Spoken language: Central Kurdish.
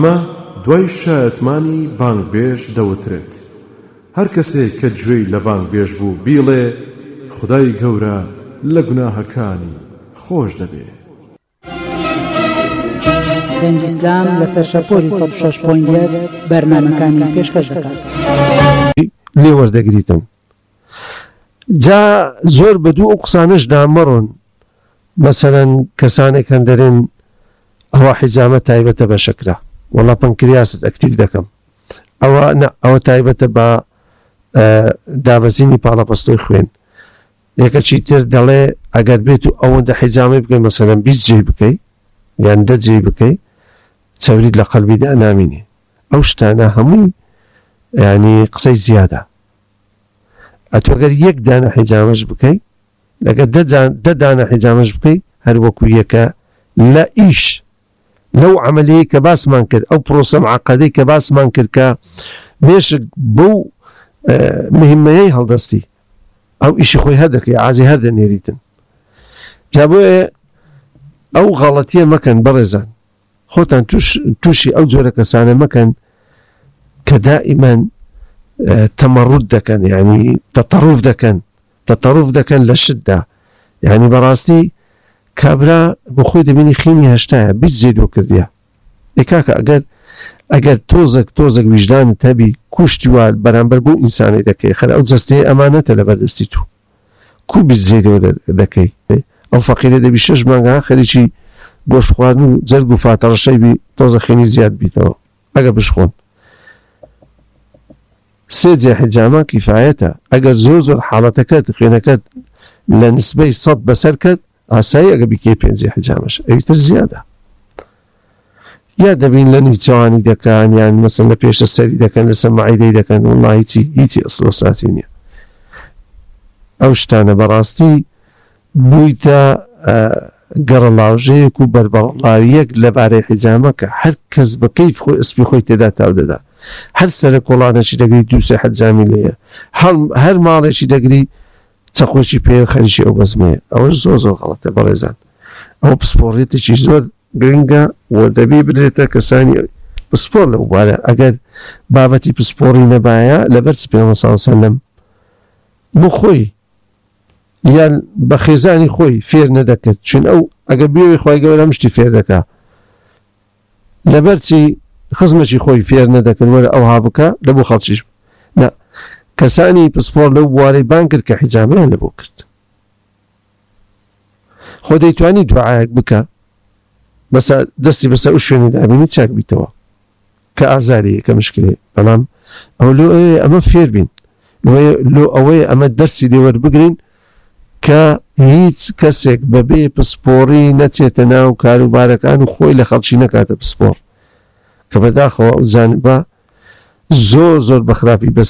ئەمە دوای شایەتمانی بانگبێژ دەوترێت. هەر کەسێک کە گوێی لە بانگبێژ بوو بیڵێ خودای گەورە لە گوناهەکانی خۆش دەبێت. دەنگی ئیسلام لەسەر شەپۆلی 106.1 بەرنامەکانی پێشکەش دەکات. لێ وەردەگریتم. جا زۆر بە دوو ئەو قسانەش دامەڕۆن، مەسەلەن کەسانێک هەن دەرێن ئەوە حیجامە تایبەتە بە شەکرە، وەڵا پەنکریاست ئەکتیڤ دەکەم، ئەوە تایبەتە بە دابەزینی پاڵەپەستۆی خوێن. یەکەچی تر دەڵێ ئەگەر بێت و ئەوەندە حیجامی بکەی مەسەلەن 20 جێ بکەی یان 10 جێ بکەی چەوریت لە قەلبیدا نامینێ. ئەو شتانە هەمووی ینی قسەی زیادە. ئەتوەگەر یەک دانە حیجامەش بکەی لەگە 10 دانە حیجامەش بکەی هەر وەکو یەکە لە ئیش لەو عملیەی کە باسمان کرد، ئەو پرۆسە معقەدەی کە باسمان کرد کە مێشک بەو مهمەیەی هەڵدەستی ئەو ئیشی خۆی هەردەکەی ئازی هەردەنێریتن. جا بۆیە ئەو غەڵەتیە مەکەن بەڕێزان، خۆتان تووشی ئەو جۆرە کەسانە مەکەن کە دائیمەن تەمەڕوت دەکەن، یعنی تەتەڕوف دەکەن لە شتدا. یعنی بەڕاستی کابرا بۆ خۆی دەبینی خینی هەشتایە 20 زێدۆ کردیە. کاکە ئەگەر تۆزێک ویژدانت هەبی کوشتی وال بەرامبەر بۆ ئینسانی دەکەی، خەر ئەو جەستەیە ئەمانەتە لە بەردەستی تو کو 20 زێدۆ دەکەی. ئەو فەقیرە دەبی 6 مانگە خەریکی گۆشت خواردن و جەرگ و فاتەڕەشەی بی تۆزە خێنی زیاد بیتەوە ئەگە بشخۆن. 3 جێ حیجامە کیفایەتە. ئەگەر زۆر حاڵەتەکەت خوێنەکەت لە نسبەی 100 بەسەر کرد ئاسایی ئەگە بیکەی 5 جێ حیجامەش ئەویتر زیادە. یا دەبین لە نیوچەوانی دەکەن یان مەسەن لە پێشە سەری دەکەن لە سەماعیدەی دەکەن وڵڵا هیچی ئەسڵ و ساسی نییە. ئەو شتانە بەڕاستی بوویتە گەڕەڵاوژەیەک و بەربەڵاویەک لەبارەی حیجامە کە هەر کەس بە کەیف خۆی ئەسپی خۆی تێدا تاو دەدا. هەر سەرە کۆڵانێکی دەگری 2 حەجامی لێیە، هەر ماڵێکی دەگری چەقۆکی پێ خەریکی ئەو بەزمەیە. ئەوەش زۆر غەڵەتە بەڕێزان. ئەو پسپۆڕێتێکی زۆر گرنگە و دەبێ بدرێتە کەسانی پسپۆر لەو بارە. ئەگەر بابەتی پسپۆڕی نەبایە لەبەر پێغەمبەر صلی الله علیه وسلم بۆ خۆی یان بە خێزانی خۆی فێر نەدەکرد، چون ئەو ئەگەر بێوی خۆی گەورە مشتی فێر دەکا لەبەرچی خزمەتی خۆی فێر نەدەکرد وەرە ئەوها بکە لە بۆ خەڵکیش نە. کەسانی پسپۆر لەو بوارەی بان کرد کە حیجامەیان لەبۆ کرد. خۆ دەیتوانی دوعایەک بکە بەسە دەستی بەسەر ئەو شوێنی دابینی چاک بیتەوە کە ئازاری کە مشکلێ، بەڵام ئەو لۆ ئەمە فێر بین لۆ ئەوەیە ئەمە دەرسی لێوەربگرین کە هیچ کەسێک بەبێ پسپۆڕی نەچێتە ناو کاروبارەکان و خۆی لە خەڵکی نەکاتە پسپۆڕ کە بەداخەوە ئەو جانبە زۆر بەخراپی